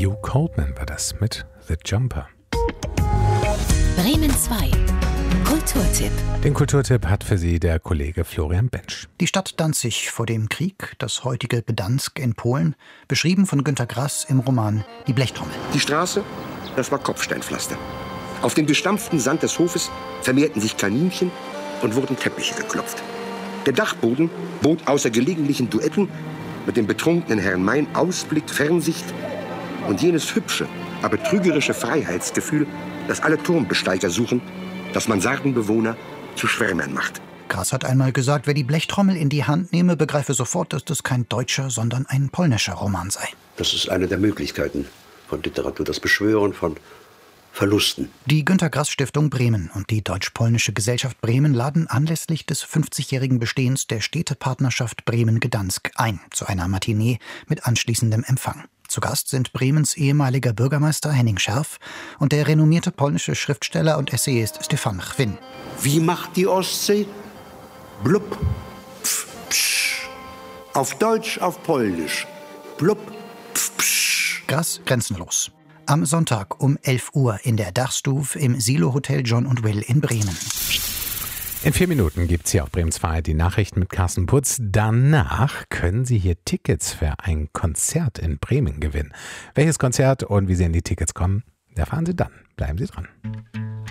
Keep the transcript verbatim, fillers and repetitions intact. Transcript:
Hugh Coltman war das mit The Jumper. Bremen zwei. Kulturtipp. Den Kulturtipp hat für Sie der Kollege Florian Bensch. Die Stadt Danzig vor dem Krieg, das heutige Gdansk in Polen, beschrieben von Günter Grass im Roman Die Blechtrommel. Die Straße, das war Kopfsteinpflaster. Auf dem gestampften Sand des Hofes vermehrten sich Kaninchen und wurden Teppiche geklopft. Der Dachboden bot außer gelegentlichen Duetten mit dem betrunkenen Herrn Mein Ausblick, Fernsicht und jenes hübsche, aber trügerische Freiheitsgefühl, das alle Turmbesteiger suchen, das Mansardenbewohner zu Schwärmern macht. Grass hat einmal gesagt, wer die Blechtrommel in die Hand nehme, begreife sofort, dass das kein deutscher, sondern ein polnischer Roman sei. Das ist eine der Möglichkeiten von Literatur, das Beschwören von Verlusten. Die Günter-Grass-Stiftung Bremen und die Deutsch-Polnische Gesellschaft Bremen laden anlässlich des fünfzigjährigen Bestehens der Städtepartnerschaft Bremen-Gdansk ein zu einer Matinee mit anschließendem Empfang. Zu Gast sind Bremens ehemaliger Bürgermeister Henning Scherf und der renommierte polnische Schriftsteller und Essayist Stefan Chwin. Wie macht die Ostsee? Blub, pf, psch. Auf Deutsch, auf Polnisch. Blub, pf, psch. Grass grenzenlos. Am Sonntag um elf Uhr in der Dachstuf im Silo-Hotel John und Will in Bremen. In vier Minuten gibt es hier auf Bremen zwei die Nachrichten mit Carsten Putz. Danach können Sie hier Tickets für ein Konzert in Bremen gewinnen. Welches Konzert und wie Sie an die Tickets kommen, erfahren Sie dann. Bleiben Sie dran.